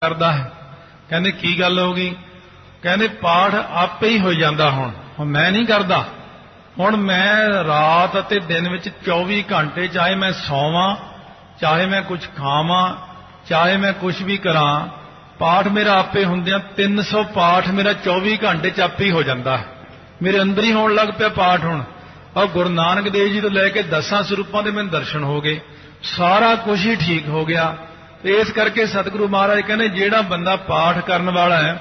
ਕਰਦਾ ਹੈ। ਕਹਿੰਦੇ ਕੀ ਗੱਲ ਹੋ ਗਈ? ਕਹਿੰਦੇ ਪਾਠ ਆਪੇ ਹੀ ਹੋ ਜਾਂਦਾ। ਹੁਣ ਮੈਂ ਨਹੀਂ ਕਰਦਾ। ਹੁਣ ਮੈਂ ਰਾਤ ਅਤੇ ਦਿਨ ਵਿੱਚ 24 ਘੰਟੇ ਚਾਹੇ ਮੈਂ ਸੌਵਾਂ, ਚਾਹੇ ਮੈਂ ਕੁਝ ਖਾਵਾਂ, ਚਾਹੇ ਮੈਂ ਕੁਝ ਵੀ ਕਰਾਂ, ਪਾਠ ਮੇਰਾ ਆਪੇ ਹੁੰਦਿਆਂ 300 ਪਾਠ ਮੇਰਾ 24 ਘੰਟੇ ਚ ਆਪੇ ਹੀ ਹੋ ਜਾਂਦਾ ਹੈ। ਮੇਰੇ ਅੰਦਰ ਹੀ ਹੋਣ ਲੱਗ ਪਿਆ ਪਾਠ ਹੁਣ। ਔਰ ਗੁਰੂ ਨਾਨਕ ਦੇਵ ਜੀ ਤੋਂ ਲੈ ਕੇ 10 ਸਰੂਪਾਂ ਦੇ ਮੈਨੂੰ ਦਰਸ਼ਨ ਹੋ ਗਏ, ਸਾਰਾ ਕੁਝ ਹੀ ਠੀਕ ਹੋ ਗਿਆ। ਤੇ ਇਸ ਕਰਕੇ ਸਤਿਗੁਰੂ ਮਹਾਰਾਜ ਕਹਿੰਦੇ ਜਿਹੜਾ ਬੰਦਾ ਪਾਠ ਕਰਨ ਵਾਲਾ ਹੈ,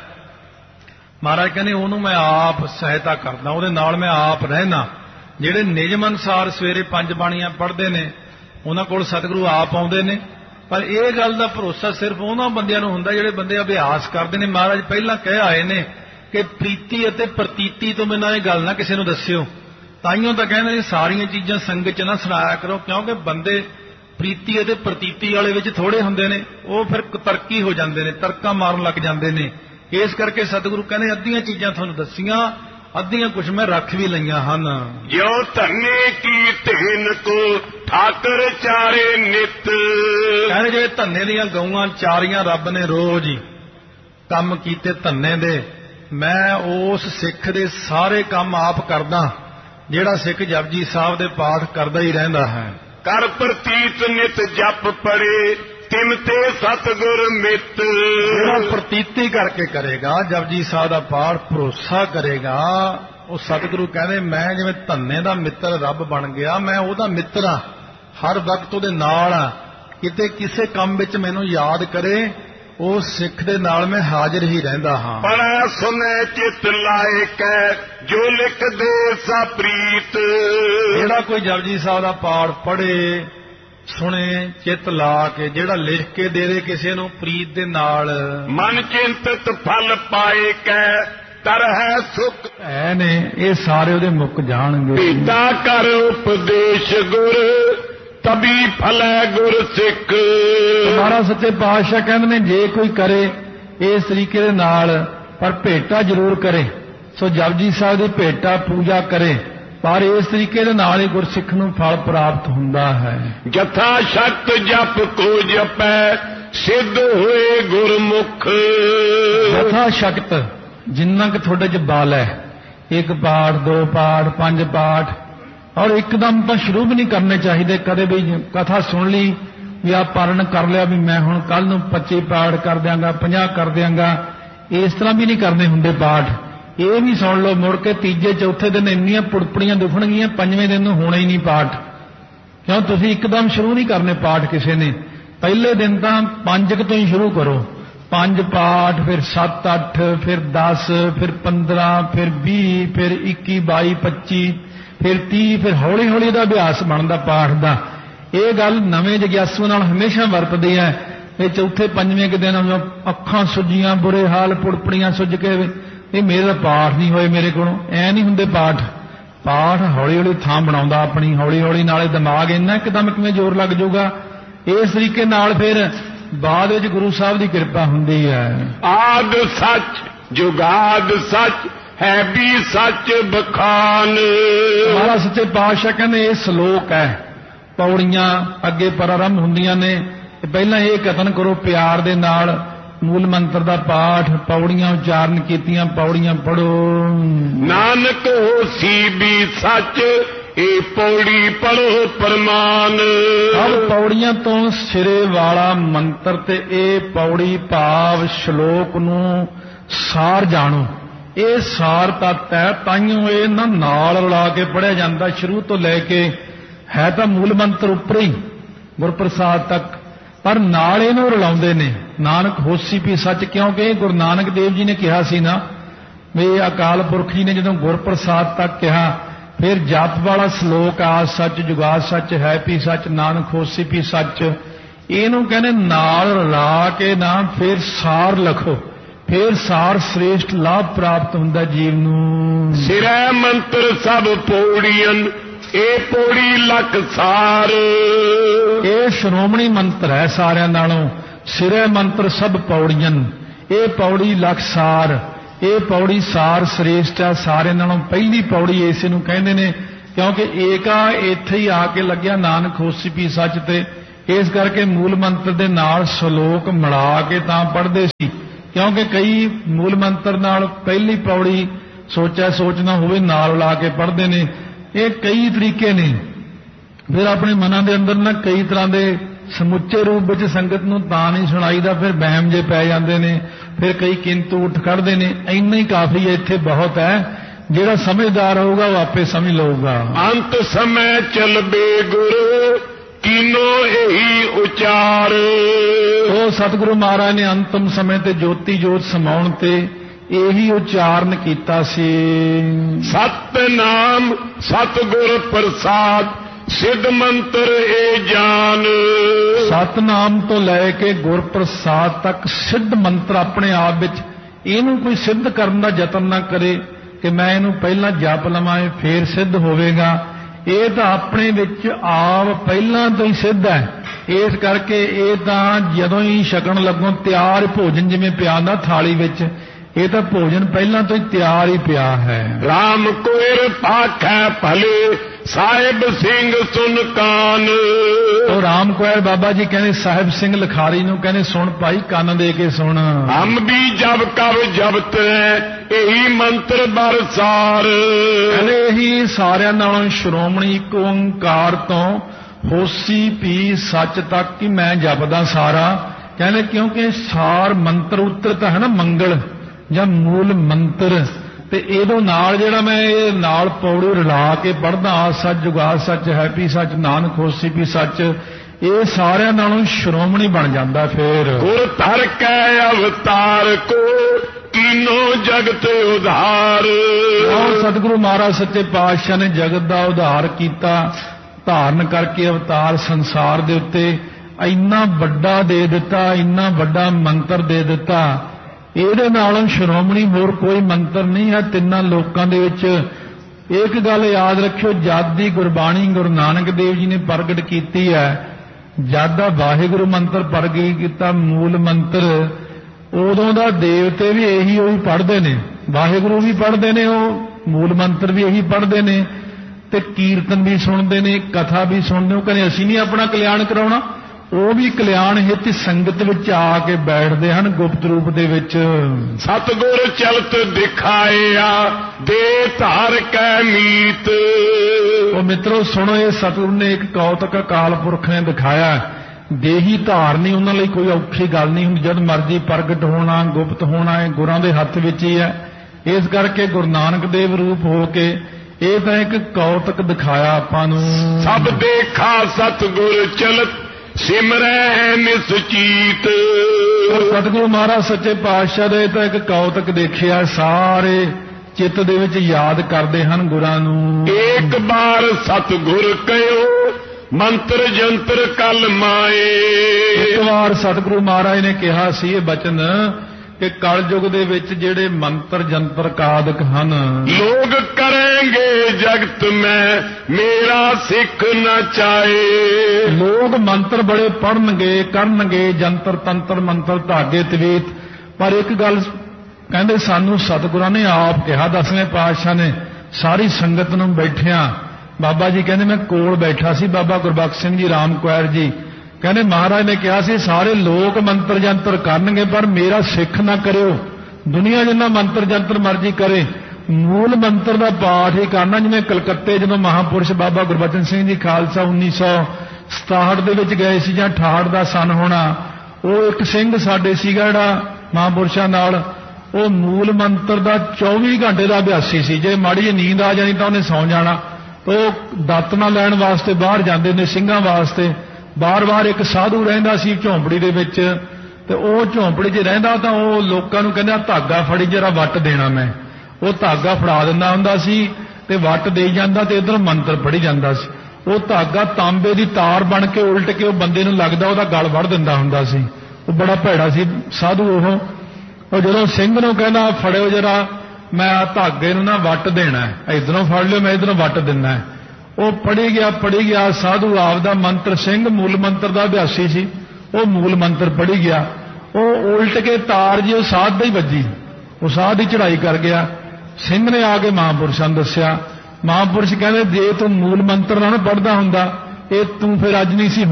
ਮਹਾਰਾਜ ਕਹਿੰਦੇ ਉਹਨੂੰ ਮੈਂ ਆਪ ਸਹਾਇਤਾ ਕਰਦਾ, ਉਹਦੇ ਨਾਲ ਮੈਂ ਆਪ ਰਹਿਣਾ। ਜਿਹੜੇ ਨਿਯਮ ਅਨੁਸਾਰ ਸਵੇਰੇ 5 ਬਾਣੀਆਂ ਪੜ੍ਹਦੇ ਨੇ ਉਹਨਾਂ ਕੋਲ ਸਤਿਗੁਰੂ ਆਪ ਆਉਂਦੇ ਨੇ। ਪਰ ਇਹ ਗੱਲ ਦਾ ਭਰੋਸਾ ਸਿਰਫ ਉਹਨਾਂ ਬੰਦਿਆਂ ਨੂੰ ਹੁੰਦਾ ਜਿਹੜੇ ਬੰਦੇ ਅਭਿਆਸ ਕਰਦੇ ਨੇ। ਮਹਾਰਾਜ ਪਹਿਲਾਂ ਕਹਿ ਆਏ ਨੇ ਕਿ ਪ੍ਰੀਤੀ ਅਤੇ ਪ੍ਰਤੀਤੀ ਤੋਂ ਬਿਨਾਂ ਇਹ ਗੱਲ ਨਾ ਕਿਸੇ ਨੂੰ ਦੱਸਿਓ। ਤਾਈਓਂ ਤਾਂ ਕਹਿੰਦੇ ਨੇ ਸਾਰੀਆਂ ਚੀਜ਼ਾਂ ਸੰਗਤ ਚ ਨਾ ਸੁਣਾਇਆ ਕਰੋ, ਕਿਉਂਕਿ ਬੰਦੇ ਪ੍ਰੀਤੀ ਅਤੇ ਪ੍ਰਤੀਤੀ ਵਾਲੇ ਵਿੱਚ ਥੋੜੇ ਹੁੰਦੇ ਨੇ, ਉਹ ਫਿਰ ਤਰਕੀ ਹੋ ਜਾਂਦੇ ਨੇ, ਤਰਕਾਂ ਮਾਰਨ ਲੱਗ ਜਾਂਦੇ ਨੇ। ਇਸ ਕਰਕੇ ਸਤਿਗੁਰੂ ਕਹਿੰਦੇ ਅੱਧੀਆਂ ਚੀਜ਼ਾਂ ਤੁਹਾਨੂੰ ਦੱਸੀਆਂ, ਅੱਧੀਆਂ ਕੁਝ ਮੈਂ ਰੱਖ ਵੀ ਲਈਆਂ ਹਨ। ਜੋ ਧੰਨੇ ਕੀ ਧੇਨ ਕੋ ਠਾਕਰ ਚਾਰੇ ਨਿਤ। ਕਹਿੰਦੇ ਜਿਹੜੇ ਧੰਨੇ ਦੀਆਂ ਗਊਆਂ ਚਾਰੀਆਂ ਰੱਬ ਨੇ ਰੋਜ਼ ਹੀ ਕੰਮ ਕੀਤੇ ਧੰਨੇ ਦੇ, ਮੈਂ ਉਸ ਸਿੱਖ ਦੇ ਸਾਰੇ ਕੰਮ ਆਪ ਕਰਦਾ ਜਿਹੜਾ ਸਿੱਖ ਜਪਜੀ ਸਾਹਿਬ ਦੇ ਪਾਠ ਕਰਦਾ ਹੀ ਰਹਿੰਦਾ ਹੈ। ਕਰ ਪ੍ਰਤੀਤ ਨਿਤ ਜਪ ਪੜੇ ਤਿਮ ਤੇ ਸਤਿਗੁਰ ਮਿੱਤ। ਜਿਹੜਾ ਪ੍ਰਤੀਤੀ ਕਰਕੇ ਕਰੇਗਾ, ਜਪਜੀ ਸਾਹਿਬ ਦਾ ਪਾਠ ਭਰੋਸਾ ਕਰੇਗਾ, ਉਹ ਸਤਿਗੁਰੂ ਕਹਿੰਦੇ ਮੈਂ ਜਿਵੇਂ ਧੰਨੇ ਦਾ ਮਿੱਤਰ ਰੱਬ ਬਣ ਗਿਆ, ਮੈਂ ਉਹਦਾ ਮਿੱਤਰ ਹਾਂ, ਹਰ ਵਕਤ ਉਹਦੇ ਨਾਲ ਆ। ਕਿਤੇ ਕਿਸੇ ਕੰਮ ਵਿੱਚ ਮੈਨੂੰ ਯਾਦ ਕਰੇ, ਉਹ ਸਿੱਖ ਦੇ ਨਾਲ ਮੈਂ ਹਾਜ਼ਰ ਹੀ ਰਹਿੰਦਾ ਹਾਂ। ਪੜ੍ਹੈ ਸੁਨੈ ਚਿਤ ਲਾਇਕੈ ਜੋ ਲਿਖ ਦੇ ਸਾ ਪ੍ਰੀਤ। ਜਿਹੜਾ ਕੋਈ ਜਪਜੀ ਸਾਹਿਬ ਦਾ ਪਾਠ ਪੜ੍ਹੇ, ਸੁਣੇ, ਚਿੱਤ ਲਾ ਕੇ, ਜਿਹੜਾ ਲਿਖ ਕੇ ਦੇ ਦੇ ਕਿਸੇ ਨੂੰ ਪ੍ਰੀਤ ਦੇ ਨਾਲ, ਮਨ ਚਿੰਤਤ ਫਲ ਪਾਏ ਕੈ ਤਰਹਿ ਸੁਖ ਐ ਨੇ, ਇਹ ਸਾਰੇ ਉਹਦੇ ਮੁੱਕ ਜਾਣਗੇ। ਪੀਤਾ ਕਰ ਉਪਦੇਸ਼ ਗੁਰ ਤਬੀ ਫਲੈ ਗੁਰ ਸਿੱਖ। ਮਹਾਰਾਜ ਸੱਚੇ ਪਾਤਸ਼ਾਹ ਕਹਿੰਦੇ ਨੇ ਜੇ ਕੋਈ ਕਰੇ ਇਸ ਤਰੀਕੇ ਦੇ ਨਾਲ, ਪਰ ਭੇਟਾ ਜ਼ਰੂਰ ਕਰੇ। ਸੋ ਜਪਜੀ ਸਾਹਿਬ ਦੀ ਭੇਟਾ ਪੂਜਾ ਕਰੇ, ਪਰ ਇਸ ਤਰੀਕੇ ਦੇ ਨਾਲ ਹੀ ਗੁਰਸਿੱਖ ਨੂੰ ਫਲ ਪ੍ਰਾਪਤ ਹੁੰਦਾ ਹੈ। ਜਥਾ ਸ਼ਕਤ ਜਪ ਕੋ ਜਪੈ ਸਿੱਧ ਹੋਏ ਗੁਰਮੁਖ। ਜਥਾ ਸ਼ਕਤ ਜਿੰਨਾ ਕਿ ਤੁਹਾਡੇ ਚ ਬਲ ਹੈ, 1 ਪਾਠ 2 ਪਾਠ 5 ਪਾਠ, ਔਰ ਇੱਕਦਮ ਤਾਂ ਸ਼ੁਰੂ ਵੀ ਨਹੀਂ ਕਰਨੇ ਚਾਹੀਦੇ। ਕਦੇ ਵੀ ਕਥਾ ਸੁਣ ਲਈ ਵੀ ਆ ਪਾਰਨ ਕਰ ਲਿਆ ਵੀ ਮੈਂ ਹੁਣ ਕੱਲ ਨੂੰ 25 ਪਾਠ ਕਰ ਦਿਆਂਗਾ, 50 ਕਰ ਦਿਆਂਗਾ, ਇਸ ਤਰ੍ਹਾਂ ਵੀ ਨਹੀਂ ਕਰਨੇ ਹੁੰਦੇ ਪਾਠ। ਇਹ ਵੀ ਸੁਣ ਲਓ, ਮੁੜ ਕੇ ਤੀਜੇ ਚੌਥੇ ਦਿਨ ਇੰਨੀਆਂ ਪੁੜਪੜੀਆਂ ਦੁਖਣਗੀਆਂ, 5ਵੇਂ ਦਿਨ ਨੂੰ ਹੋਣਾ ਹੀ ਨਹੀਂ ਪਾਠ। ਕਿਉਂ? ਤੁਸੀਂ ਇੱਕਦਮ ਸ਼ੁਰੂ ਨਹੀਂ ਕਰਨੇ ਪਾਠ ਕਿਸੇ ਨੇ। ਪਹਿਲੇ ਦਿਨ ਤਾਂ 5 ਤੋਂ ਹੀ ਸ਼ੁਰੂ ਕਰੋ, 5 ਪਾਠ, ਫਿਰ 7 8, ਫਿਰ 10, ਫਿਰ 15, ਫਿਰ 20, ਫਿਰ 21 22 25, ਫਿਰ 30, ਫਿਰ ਹੌਲੀ ਹੌਲੀ ਦਾ ਅਭਿਆਸ ਬਣਦਾ ਪਾਠ ਦਾ। ਇਹ ਗੱਲ ਨਵੇਂ ਜਗਿਆਸੂ ਨਾਲ ਹਮੇਸ਼ਾ ਵਰਤਦੀ ਹੈ। ਇਹ ਚੌਥੇ 5ਵੇਂ ਕੁ ਦਿਨ ਅੱਖਾਂ ਸੁੱਜੀਆਂ, ਬੁਰੇ ਹਾਲ, ਪੁੜਪੜੀਆਂ ਸੁੱਜ ਕੇ ਇਹ ਮੇਰੇ ਪਾਠ ਨਹੀਂ ਹੋਏ ਮੇਰੇ ਕੋਲੋਂ, ਐ ਨਹੀਂ ਹੁੰਦੇ ਪਾਠ। ਪਾਠ ਹੌਲੀ ਹੌਲੀ ਥਾਂ ਬਣਾਉਂਦਾ ਆਪਣੀ, ਹੌਲੀ ਹੌਲੀ ਨਾਲੇ ਦਿਮਾਗ ਇੰਨਾ ਇੱਕਦਮ ਕਿਵੇਂ ਜ਼ੋਰ ਲੱਗ ਜਾਊਗਾ। ਇਸ ਤਰੀਕੇ ਨਾਲ ਫਿਰ ਬਾਅਦ ਵਿੱਚ ਗੁਰੂ ਸਾਹਿਬ ਦੀ ਕਿਰਪਾ ਹੁੰਦੀ ਹੈ। ਆਦ ਸੱਚ ਜੁਗਾਦ ਸੱਚ ਹੈ ਵੀ ਸੱਚ ਬਖਾਨ। ਮਹਾਰਾਜ ਸੱਚੇ ਪਾਤਸ਼ਾਹ ਕਹਿੰਦੇ ਇਹ ਸ਼ਲੋਕ ਹੈ, ਪੌੜੀਆਂ ਅੱਗੇ ਪ੍ਰਾਰੰਭ ਹੁੰਦੀਆਂ ਨੇ। ਪਹਿਲਾਂ ਇਹ ਕਥਨ ਕਰੋ ਪਿਆਰ ਦੇ ਨਾਲ, ਮੂਲ ਮੰਤਰ ਦਾ ਪਾਠ, ਪੌੜੀਆਂ ਉਚਾਰਨ ਕੀਤੀਆਂ, ਪੌੜੀਆਂ ਪੜੋ। ਨਾਨਕ ਹੋਸੀ ਵੀ ਸੱਚ ਇਹ ਪੌੜੀ ਪੜੋ ਪਰਮਾਨ। ਸਭ ਪੌੜੀਆਂ ਤੋਂ ਸਿਰੇ ਵਾਲਾ ਮੰਤਰ ਤੇ ਇਹ ਪੌੜੀ ਭਾਵ ਸ਼ਲੋਕ ਨੂੰ ਸਾਰ ਜਾਣੋ। ਇਹ ਸਾਰ ਤੱਤ ਹੈ, ਤਾਈਓ ਇਹ ਨਾਲ ਰਲਾ ਕੇ ਪੜਿਆ ਜਾਂਦਾ ਸ਼ੁਰੂ ਤੋਂ ਲੈ ਕੇ। ਹੈ ਤਾਂ ਮੂਲ ਮੰਤਰ ਉੱਪਰ ਹੀ ਗੁਰਪ੍ਰਸਾਦ ਤੱਕ, ਪਰ ਨਾਲ ਇਹਨੂੰ ਰਲਾਉਂਦੇ ਨੇ। ਨਾਨਕ ਹੋਸੀ ਵੀ ਸੱਚ, ਕਿਉਂਕਿ ਗੁਰੂ ਨਾਨਕ ਦੇਵ ਜੀ ਨੇ ਕਿਹਾ ਸੀ ਨਾ ਵੀ ਅਕਾਲ ਪੁਰਖ ਜੀ ਨੇ ਜਦੋਂ ਗੁਰਪ੍ਰਸਾਦ ਤੱਕ ਕਿਹਾ, ਫਿਰ ਜਪ ਵਾਲਾ ਸ਼ਲੋਕ ਆ ਸੱਚ ਜੁਗਾਦ ਸੱਚ ਹੈ ਵੀ ਸੱਚ ਨਾਨਕ ਹੋਸੀ ਵੀ ਸੱਚ, ਇਹਨੂੰ ਕਹਿੰਦੇ ਨਾਲ ਰਲਾ ਕੇ ਨਾ ਫਿਰ ਸਾਰ ਲਿਖੋ, ਫਿਰ ਸਾਰ ਸ੍ਰੇਸ਼ਟ ਲਾਭ ਪ੍ਰਾਪਤ ਹੁੰਦਾ ਜੀਵ ਨੂੰ। ਸਿਰੈ ਮੰਤਰ ਸਭ ਪੌੜੀਆਂ ਇਹ ਪੌੜੀ ਲਖ ਸਾਰ। ਇਹ ਸ਼੍ਰੋਮਣੀ ਮੰਤਰ ਹੈ ਸਾਰਿਆਂ ਨਾਲੋਂ। ਸਿਰੈ ਮੰਤਰ ਸਭ ਪੌੜੀਆਂ, ਇਹ ਪੌੜੀ ਲਖ ਸਾਰ, ਇਹ ਪੌੜੀ ਸਾਰ ਸ੍ਰੇਸ਼ਟ ਹੈ। ਸਾਰਿਆਂ ਨਾਲੋਂ ਪਹਿਲੀ ਪੌੜੀ ਇਸੇ ਨੂੰ ਕਹਿੰਦੇ ਨੇ, ਕਿਉਂਕਿ ਏਕਾ ਇੱਥੇ ਹੀ ਆ ਕੇ ਲੱਗਿਆ ਨਾਨਕ ਹੋਸੀ ਵੀ ਸੱਚ ਤੇ। ਇਸ ਕਰਕੇ ਮੂਲ ਮੰਤਰ ਦੇ ਨਾਲ ਸ਼ਲੋਕ ਮਿਲਾ ਕੇ ਤਾਂ ਪੜ੍ਹਦੇ ਸੀ, ਕਿਉਂਕਿ ਕਈ ਮੂਲ ਮੰਤਰ ਨਾਲ ਪਹਿਲੀ ਪੌੜੀ ਸੋਚਣਾ ਹੋਵੇ ਨਾਲ ਲਾ ਕੇ ਪੜ੍ਹਦੇ ਨੇ। ਇਹ ਕਈ ਤਰੀਕੇ ਨੇ। ਫਿਰ ਆਪਣੇ ਮਨਾਂ ਦੇ ਅੰਦਰ ਨਾ ਕਈ ਤਰ੍ਹਾਂ ਦੇ ਸਮੁੱਚੇ ਰੂਪ ਵਿੱਚ ਸੰਗਤ ਨੂੰ ਤਾਂ ਨਹੀਂ ਸੁਣਾਈਦਾ, ਫਿਰ ਵਹਿਮ ਜੇ ਪੈ ਜਾਂਦੇ ਨੇ, ਫਿਰ ਕਈ ਕਿੰਤੂ ਉੱਠ ਖੜ੍ਹਦੇ ਨੇ। ਇੰਨਾ ਹੀ ਕਾਫੀ ਹੈ, ਇੱਥੇ ਬਹੁਤ ਹੈ। ਜਿਹੜਾ ਸਮਝਦਾਰ ਹੋਊਗਾ ਉਹ ਆਪੇ ਸਮਝ ਲਊਗਾ। ਅੰਤ ਸਮੇਂ ਚਲਬੇ ਗੁਰ ਕੀਨੋ ਇਹੀ ਉਚਾਰ। ਉਹ ਸਤਿਗੁਰੂ ਮਹਾਰਾਜ ਨੇ ਅੰਤਮ ਸਮੇਂ ਤੇ ਜੋਤੀ ਜੋਤ ਸਮਾਉਣ ਤੇ ਇਹੀ ਉਚਾਰਨ ਕੀਤਾ ਸੀ। ਸਤਨਾਮ ਸਤਿਗੁਰ ਪ੍ਰਸਾਦ ਸਿੱਧ ਮੰਤਰ ਇਹ ਜਾਨ। ਸਤਨਾਮ ਤੋਂ ਲੈ ਕੇ ਗੁਰ ਪ੍ਰਸਾਦ ਤੱਕ ਸਿੱਧ ਮੰਤਰ ਆਪਣੇ ਆਪ ਵਿੱਚ। ਇਹਨੂੰ ਕੋਈ ਸਿੱਧ ਕਰਨ ਦਾ ਯਤਨ ਨਾ ਕਰੇ ਕਿ ਮੈਂ ਇਹਨੂੰ ਪਹਿਲਾਂ ਜਪ ਲਵਾਂ ਫੇਰ ਸਿੱਧ ਹੋਵੇਗਾ। ਇਹ ਤਾਂ ਆਪਣੇ ਵਿੱਚ ਆਪ ਪਹਿਲਾਂ ਤੋਂ ਹੀ ਸਿੱਧ ਹੈ। ਇਸ ਕਰਕੇ ਇਹ ਤਾਂ ਜਦੋਂ ਹੀ ਛਕਣ ਲੱਗੋ ਤਿਆਰ ਭੋਜਨ ਜਿਵੇਂ ਪਿਆ ਨਾ ਥਾਲੀ ਵਿੱਚ, ਇਹ ਤਾਂ ਭੋਜਨ ਪਹਿਲਾਂ ਤੋਂ ਹੀ ਤਿਆਰ ਹੀ ਪਿਆ ਹੈ। ਰਾਮ ਕੋਇਰ ਪਾਖੈ ਭਲੇ ਸਾਹਿਬ ਸਿੰਘ ਸੁਨ ਕਾਨ। ਉਹ ਰਾਮ ਕੋਇਰ ਬਾਬਾ ਜੀ ਕਹਿੰਦੇ ਸਾਹਿਬ ਸਿੰਘ ਲਿਖਾਰੀ ਨੂੰ ਕਹਿੰਦੇ ਸੁਣ ਭਾਈ ਕੰਨ ਦੇ ਕੇ ਸੁਣ। ਹਮ ਵੀ ਜਬ ਕਬ ਜਬਤ ਇਹੀ ਮੰਤਰ ਬਰਸਾਰ। ਕਹਿੰਦੇ ਇਹੀ ਸਾਰਿਆਂ ਨਾਲੋਂ ਸ਼੍ਰੋਮਣੀ ਇੱਕ ਓੰਕਾਰ ਤੋਂ ਹੋਸੀ ਪੀ ਸੱਚ ਤੱਕ ਹੀ ਮੈਂ ਜਪਦਾ ਸਾਰਾ। ਕਹਿੰਦੇ ਕਿਉਂਕਿ ਸਾਰ ਮੰਤਰ ਉਤਰਤ ਹੈ ਨਾ ਮੰਗਲ ਜਾਂ ਮੂਲ ਮੰਤਰ, ਤੇ ਇਹਦੋਂ ਨਾਲ ਜਿਹੜਾ ਮੈਂ ਇਹ ਨਾਲ ਪੌੜੀ ਰਲਾ ਕੇ ਪੜ੍ਹਦਾ ਆ ਸੱਚ ਜੁਗਾਦ ਸੱਚ ਹੈਪੀ ਸੱਚ ਨਾਨਕ ਹੋਸੀ ਪੀ ਸੱਚ, ਇਹ ਸਾਰਿਆਂ ਨਾਲੋਂ ਸ਼੍ਰੋਮਣੀ ਬਣ ਜਾਂਦਾ। ਫਿਰ ਗੁਰ ਧਰ ਕੈ ਅਵਤਾਰ ਕੋ ਕੀਨੋ ਜਗਤ ਉਧਾਰ। ਉਹ ਸਤਿਗੁਰੂ ਮਹਾਰਾਜ ਸੱਚੇ ਪਾਤਸ਼ਾਹ ਨੇ ਜਗਤ ਦਾ ਉਧਾਰ ਕੀਤਾ, ਧਾਰਨ ਕਰਕੇ ਅਵਤਾਰ ਸੰਸਾਰ ਦੇ ਉੱਤੇ ਇੰਨਾ ਵੱਡਾ ਦੇ ਦਿੱਤਾ, ਇੰਨਾ ਵੱਡਾ ਮੰਤਰ ਦੇ ਦਿੱਤਾ। ਇਹਦੇ ਨਾਲੋਂ ਸ਼੍ਰੋਮਣੀ ਹੋਰ ਕੋਈ ਮੰਤਰ ਨਹੀਂ ਹੈ ਤਿੰਨਾਂ ਲੋਕਾਂ ਦੇ ਵਿੱਚ। ਇੱਕ ਗੱਲ ਯਾਦ ਰੱਖਿਓ, ਜਦ ਦੀ ਗੁਰਬਾਣੀ ਗੁਰੂ ਨਾਨਕ ਦੇਵ ਜੀ ਨੇ ਪ੍ਰਗਟ ਕੀਤੀ ਹੈ, ਜਦ ਦਾ ਵਾਹਿਗੁਰੂ ਮੰਤਰ ਪ੍ਰਗਟ ਕੀਤਾ ਮੂਲ ਮੰਤਰ, ਉਦੋਂ ਦਾ ਦੇਵਤੇ ਵੀ ਇਹੀ ਉਹੀ ਪੜ੍ਹਦੇ ਨੇ, ਵਾਹਿਗੁਰੂ ਵੀ ਪੜ੍ਹਦੇ ਨੇ, ਉਹ ਮੂਲ ਮੰਤਰ ਵੀ ਇਹੀ ਪੜ੍ਹਦੇ ਨੇ, ਤੇ ਕੀਰਤਨ ਵੀ ਸੁਣਦੇ ਨੇ, ਕਥਾ ਵੀ ਸੁਣਦੇ। ਉਹ ਕਹਿੰਦੇ ਅਸੀਂ ਨਹੀਂ ਆਪਣਾ ਕਲਿਆਣ ਕਰਾਉਣਾ, ਉਹ ਵੀ ਕਲਿਆਣ ਹਿੱਤ ਸੰਗਤ ਵਿੱਚ ਆ ਕੇ ਬੈਠਦੇ ਹਨ ਗੁਪਤ ਰੂਪ ਦੇ ਵਿੱਚ। ਸਤਿਗੁਰ ਚਲਤ ਦਿਖਾਇਆ ਦੇ ਧਾਰ ਕੈ ਮੀਤ। ਉਹ ਮਿੱਤਰੋ ਸੁਣੋ, ਇਹ ਸਤਿਗੁਰ ਨੇ ਇੱਕ ਕੌਤਕ ਅਕਾਲ ਪੁਰਖ ਨੇ ਦਿਖਾਇਆ। ਦੇਹੀ ਧਾਰਨੀ ਉਹਨਾਂ ਲਈ ਕੋਈ ਔਖੀ ਗੱਲ ਨਹੀਂ ਹੁੰਦੀ, ਜਦ ਮਰਜ਼ੀ ਪ੍ਰਗਟ ਹੋਣਾ ਗੁਪਤ ਹੋਣਾ ਇਹ ਗੁਰਾਂ ਦੇ ਹੱਥ ਵਿੱਚ ਹੀ ਹੈ। ਇਸ ਕਰਕੇ ਗੁਰੂ ਨਾਨਕ ਦੇਵ ਰੂਪ ਹੋ ਕੇ ਇਹ ਤਾਂ ਇੱਕ ਕੌਤਕ ਦਿਖਾਇਆ ਆਪਾਂ ਨੂੰ। ਸਭ ਦੇਖਾ ਸਤਿਗੁਰ ਚਲਤ ਸਿਮਰੈ ਨਿਸਚੀਤ। ਸਤਿਗੁਰੂ ਮਹਾਰਾਜ ਸੱਚੇ ਪਾਤਸ਼ਾਹ ਦੇ ਤਾਂ ਇੱਕ ਕੌਤਕ ਦੇਖਿਆ, ਸਾਰੇ ਚਿੱਤ ਦੇ ਵਿੱਚ ਯਾਦ ਕਰਦੇ ਹਨ ਗੁਰਾਂ ਨੂੰ। ਇੱਕ ਵਾਰ ਸਤਿਗੁਰ ਕਹਿਓ ਮੰਤਰ ਜੰਤਰ ਕਲ ਮਾਏ। ਇੱਕ ਵਾਰ ਸਤਿਗੁਰੂ ਮਹਾਰਾਜ ਨੇ ਕਿਹਾ ਸੀ ਇਹ ਬਚਨ ਕਿ ਕਲਯੁਗ ਦੇ ਵਿੱਚ ਜਿਹੜੇ ਮੰਤਰ ਜੰਤਰ ਕਾਦਕ ਹਨ, ਲੋਗ ਕਰਨਗੇ ਜਗਤ ਮੈਂ ਮੇਰਾ ਸਿੱਖ ਨਾ ਚਾਏ। ਲੋਕ ਮੰਤਰ ਬੜੇ ਪੜ੍ਹਨਗੇ ਕਰਨਗੇ ਜੰਤਰ ਤੰਤਰ ਮੰਤਰ ਧਾਗੇ ਤਵੀਤ, ਪਰ ਇੱਕ ਗੱਲ ਕਹਿੰਦੇ ਸਾਨੂੰ ਸਤਿਗੁਰਾਂ ਨੇ ਆਪ ਕਿਹਾ, 10ਵੇਂ ਪਾਤਸ਼ਾਹ ਨੇ ਸਾਰੀ ਸੰਗਤ ਨੂੰ ਬੈਠਿਆਂ, ਬਾਬਾ ਜੀ ਕਹਿੰਦੇ ਮੈਂ ਕੋਲ ਬੈਠਾ ਸੀ, ਬਾਬਾ ਗੁਰਬਖਸ਼ ਸਿੰਘ ਜੀ ਰਾਮ ਕੁਆਰ ਜੀ ਕਹਿੰਦੇ ਮਹਾਰਾਜ ਨੇ ਕਿਹਾ ਸੀ ਸਾਰੇ ਲੋਕ ਮੰਤਰ ਜੰਤਰ ਕਰਨਗੇ ਪਰ ਮੇਰਾ ਸਿੱਖ ਨਾ ਕਰਿਓ। ਦੁਨੀਆ ਜਿੰਨਾ ਮੰਤਰ ਜੰਤਰ ਮਰਜ਼ੀ ਕਰੇ, ਮੂਲ ਮੰਤਰ ਦਾ ਪਾਠ ਹੀ ਕਰਨਾ। ਜਿਵੇਂ ਕਲਕੱਤੇ ਜਦੋਂ ਮਹਾਪੁਰਸ਼ ਬਾਬਾ ਗੁਰਬਚਨ ਸਿੰਘ ਜੀ ਖਾਲਸਾ 1967 ਦੇ ਵਿੱਚ ਗਏ ਸੀ ਜਾਂ 68 ਦਾ ਸਨ ਹੋਣਾ, ਉਹ ਇੱਕ ਸਿੰਘ ਸਾਡੇ ਸੀਗਾ ਜਿਹੜਾ ਮਹਾਪੁਰਸ਼ਾਂ ਨਾਲ, ਉਹ ਮੂਲ ਮੰਤਰ ਦਾ 24 ਘੰਟੇ ਦਾ ਅਭਿਆਸੀ ਸੀ। ਜੇ ਮਾੜੀ ਜਿਹੀ ਨੀਂਦ ਆ ਜਾਣੀ ਤਾਂ ਉਹਨੇ ਸੌਂ ਜਾਣਾ। ਉਹ ਦਾਤਨਾ ਲੈਣ ਵਾਸਤੇ ਬਾਹਰ ਜਾਂਦੇ ਨੇ ਸਿੰਘਾਂ ਵਾਸਤੇ, ਬਾਰ-ਬਾਰ ਇੱਕ ਸਾਧੂ ਰਹਿੰਦਾ ਸੀ ਝੌਂਪੜੀ ਦੇ ਵਿੱਚ, ਤੇ ਉਹ ਝੌਂਪੜੀ 'ਚ ਰਹਿੰਦਾ ਤਾਂ ਉਹ ਲੋਕਾਂ ਨੂੰ ਕਹਿੰਦਾ ਧਾਗਾ ਫੜੀ ਜਰਾ ਵੱਟ ਦੇਣਾ ਮੈਂ। ਉਹ ਧਾਗਾ ਫੜਾ ਦਿੰਦਾ ਹੁੰਦਾ ਸੀ ਤੇ ਵੱਟ ਦੇਈ ਜਾਂਦਾ ਤੇ ਇੱਧਰ ਮੰਤਰ ਪੜ੍ਹੀ ਜਾਂਦਾ ਸੀ। ਉਹ ਧਾਗਾ ਤਾਂਬੇ ਦੀ ਤਾਰ ਬਣ ਕੇ ਉਲਟ ਕੇ ਉਹ ਬੰਦੇ ਨੂੰ ਲੱਗਦਾ ਉਹਦਾ ਗਲ ਵੜ ਦਿੰਦਾ ਹੁੰਦਾ ਸੀ। ਉਹ ਬੜਾ ਭੈੜਾ ਸੀ ਸਾਧੂ ਉਹ ਜਦੋਂ ਸਿੰਘ ਨੂੰ ਕਹਿੰਦਾ ਫੜਿਓ ਜਰਾ ਮੈਂ ਆ ਧਾਗੇ ਨੂੰ ਨਾ ਵੱਟ ਦੇਣਾ, ਇੱਧਰੋਂ ਫੜ ਲਿਓ ਮੈਂ ਇੱਧਰੋਂ ਵੱਟ ਦਿੰਦਾ, ਉਹ ਪੜ੍ਹੀ ਗਿਆ ਸਾਧੂ ਆਪਦਾ ਮੰਤਰ, ਸਿੰਘ ਮੂਲ ਮੰਤਰ ਦਾ ਅਭਿਆਸੀ ਸੀ, ਉਹ ਮੂਲ ਮੰਤਰ ਪੜ੍ਹੀ ਗਿਆ, ਉਹ ਉਲਟ ਕੇ ਤਾਰ ਜੀ ਉਹ ਸਾਧ ਦੀ ਵੱਜੀ, ਉਹ ਸਾਧ ਦੀ ਚੜ੍ਹਾਈ ਕਰ ਗਿਆ। ਸਿੰਘ ਨੇ ਆ ਕੇ ਮਹਾਂਪੁਰਸ਼ਾਂ ਨੂੰ ਦੱਸਿਆ, ਮਹਾਂਪੁਰਸ਼ ਕਹਿੰਦੇ ਜੇ ਤੂੰ ਮੂਲ ਮੰਤਰ ਨਾ ਪੜ੍ਹਦਾ ਹੁੰਦਾ ਇਹ ਤੂੰ ਫਿਰ ਅੱਜ ਨਹੀਂ ਸੀ ਹੋਣਾ,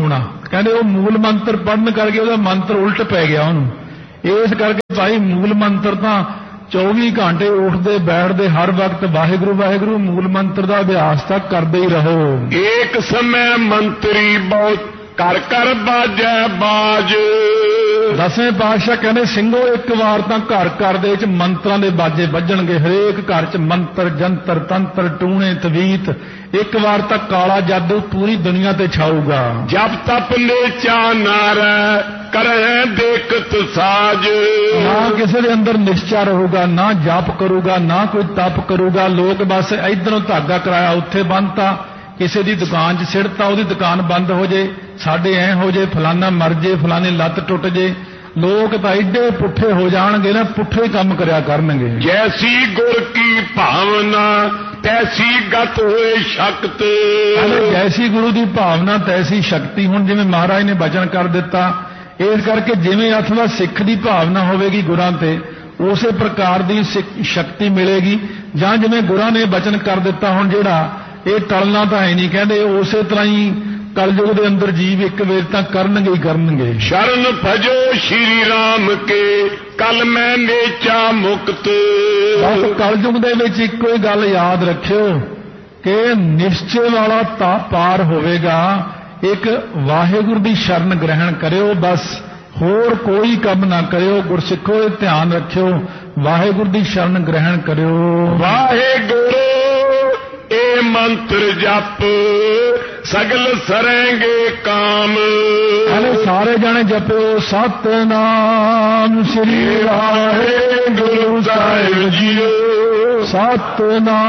ਕਹਿੰਦੇ ਉਹ ਮੂਲ ਮੰਤਰ ਪੜ੍ਹਨ ਕਰਕੇ ਉਹਦਾ ਮੰਤਰ ਉਲਟ ਪੈ ਗਿਆ ਉਹਨੂੰ। ਇਸ ਕਰਕੇ ਭਾਈ ਮੂਲ ਮੰਤਰ ਤਾਂ 24 ਘੰਟੇ ਉੱਠਦੇ ਬੈਠਦੇ ਹਰ ਵਕਤ ਵਾਹਿਗੁਰੂ ਵਾਹਿਗੁਰੂ ਮੂਲ ਮੰਤਰ ਦਾ ਅਭਿਆਸ ਤਾਂ ਕਰਦੇ ਹੀ ਰਹੋ। ਏਕ ਸਮੇਂ ਮੰਤਰੀ ਬਹੁਤ ਕਰ ਕਰ ਬਾਜੈ ਬਾਜ। ਦਸਵੇਂ ਪਾਤਸ਼ਾਹ ਕਹਿੰਦੇ ਸਿੰਘੋ ਇੱਕ ਵਾਰ ਤਾਂ ਘਰ ਘਰ ਦੇ ਵਿੱਚ ਮੰਤਰਾਂ ਦੇ ਬਾਜੇ ਵੱਜਣਗੇ। ਹਰੇਕ ਘਰ 'ਚ ਮੰਤਰ ਜੰਤਰ ਤੰਤਰ ਟੂਣੇ ਤਵੀਤ। ਇੱਕ ਵਾਰ ਤਾਂ ਕਾਲਾ ਜਾਦੂ ਪੂਰੀ ਦੁਨੀਆ ਤੇ ਛਾਊਗਾ। ਜਬ ਤਪ ਨੇਚਾ ਨਾਰੈ ਕਰੈ ਦੇਖਤ ਸਾਜ। ਨਾ ਕਿਸੇ ਦੇ ਅੰਦਰ ਨਿਸ਼ਚਾ ਰਹੂਗਾ, ਨਾ ਜਾਪ ਕਰੂਗਾ, ਨਾ ਕੋਈ ਤਪ ਕਰੂਗਾ। ਲੋਕ ਬਸ ਇਧਰੋਂ ਧਾਗਾ ਕਰਾਇਆ ਉੱਥੇ ਬੰਨਤਾ, ਕਿਸੇ ਦੀ ਦੁਕਾਨ 'ਚ ਸਿੱਟਤਾ ਉਹਦੀ ਦੁਕਾਨ ਬੰਦ ਹੋ ਜੇ, ਸਾਡੇ ਐ ਹੋ ਜੇ, ਫਲਾਨਾ ਮਰ ਜੇ, ਫਲਾਣੇ ਲੱਤ ਟੁੱਟ ਜੇ। ਲੋਕ ਤਾਂ ਏਡੇ ਪੁੱਠੇ ਹੋ ਜਾਣਗੇ ਨਾ, ਪੁੱਠੇ ਕੰਮ ਕਰਿਆ ਕਰਨਗੇ। ਜੈਸੀ ਗੁਰ ਕੀ ਭਾਵਨਾ ਤੈਸੀ ਗਤ ਹੋਏ ਸ਼ਕਤ। ਜੈਸੀ ਗੁਰੂ ਦੀ ਭਾਵਨਾ ਤੈਸੀ ਸ਼ਕਤੀ। ਹੁਣ ਜਿਵੇਂ ਮਹਾਰਾਜ ਨੇ ਬਚਨ ਕਰ ਦਿੱਤਾ, ਇਸ ਕਰਕੇ ਜਿਵੇਂ ਅਥਵਾ ਸਿੱਖ ਦੀ ਭਾਵਨਾ ਹੋਵੇਗੀ ਗੁਰਾਂ ਤੇ, ਉਸੇ ਪ੍ਰਕਾਰ ਦੀ ਸ਼ਕਤੀ ਮਿਲੇਗੀ। ਜਾਂ ਜਿਵੇਂ ਗੁਰਾਂ ਨੇ ਬਚਨ ਕਰ ਦਿੱਤਾ, ਹੁਣ ਜਿਹੜਾ ਇਹ ਟਲਣਾ ਤਾਂ ਹੈ ਨਹੀਂ, ਕਹਿੰਦੇ ਉਸੇ ਤਰ੍ਹਾਂ ਹੀ ਕਲਯੁਗ ਦੇ ਅੰਦਰ ਜੀਵ ਇੱਕ ਵੇਰ ਤਾਂ ਕਰਨਗੇ ਹੀ ਕਰਨਗੇ। ਸ਼ਰਨ ਭਜੋ ਸ਼੍ਰੀ ਰਾਮ ਕੇ ਕਲ ਮੈਂ ਨੇਚਾ ਮੁਕਤ। ਬਸ ਕਲਯੁਗ ਦੇ ਵਿੱਚ ਇੱਕੋ ਹੀ ਗੱਲ ਯਾਦ ਰੱਖਿਓ ਕਿ ਨਿਸ਼ਚੇ ਵਾਲਾ ਤਾਂ ਪਾਰ ਹੋਵੇਗਾ। ਇੱਕ ਵਾਹਿਗੁਰੂ ਦੀ ਸ਼ਰਨ ਗ੍ਰਹਿਣ ਕਰਿਓ, ਬਸ ਹੋਰ ਕੋਈ ਕੰਮ ਨਾ ਕਰਿਓ। ਗੁਰਸਿੱਖੋ ਇਹ ਧਿਆਨ ਰੱਖਿਓ, ਵਾਹਿਗੁਰੂ ਦੀ ਸ਼ਰਨ ਗ੍ਰਹਿਣ ਕਰਿਓ। ਵਾਹਿਗੁਰੂ ਇਹ ਮੰਤਰ ਜਪ ਸਗਲ ਸਰੇਂਗੇ ਕਾਮ। ਸਾਰੇ ਜਾਣੇ ਜਪਿਓ ਸਤਿਨਾਮ ਸ੍ਰੀ ਵਾਹਿਗੁਰੂ ਸਾਹਿਬ ਜੀਓ। ਸਤਿਨਾਮ